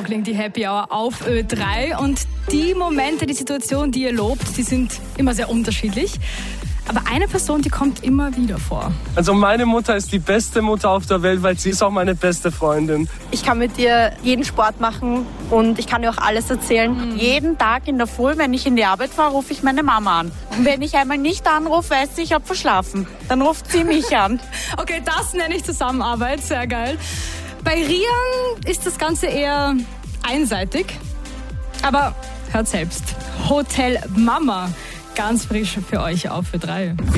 klingt die Happy Hour auf Ö3. Und die Momente, die Situation, die ihr lobt, die sind immer sehr unterschiedlich. Aber eine Person, die kommt immer wieder vor. Also meine Mutter ist die beste Mutter auf der Welt, weil sie ist auch meine beste Freundin. Ich kann mit ihr jeden Sport machen und ich kann ihr auch alles erzählen. Jeden Tag in der Früh, wenn ich in die Arbeit fahre, rufe ich meine Mama an. Und wenn ich einmal nicht anrufe, weiß sie, ich habe verschlafen. Dann ruft sie mich an. Okay, das nenne ich Zusammenarbeit, sehr geil. Bei Rian ist das Ganze eher einseitig. Aber hört selbst. Hotel Mama, ganz frisch für euch auf Ö3.